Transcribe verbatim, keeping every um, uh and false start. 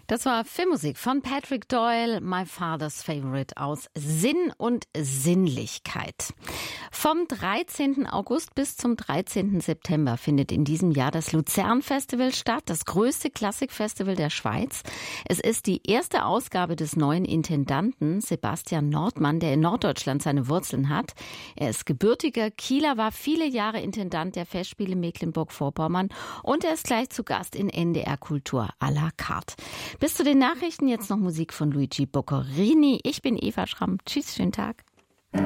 Das war Filmmusik von Patrick Doyle, My Father's Favorite aus Sinn und Sinnlichkeit. Vom dreizehnten August bis zum dreizehnten September findet in diesem Jahr das Luzern Festival statt, das größte Klassikfestival der Schweiz. Es ist die erste Ausgabe des neuen Intendanten Sebastian Nordmann, der in Norddeutschland seine Wurzeln hat. Er ist gebürtiger Kieler, war viele Jahre Intendant der Festspiele Mecklenburg-Vorpommern und er ist gleich zu Gast in N D R Kultur à la carte. Bis zu den Nachrichten jetzt noch Musik von Luigi Boccherini. Ich bin Eva Schramm. Tschüss, schönen Tag.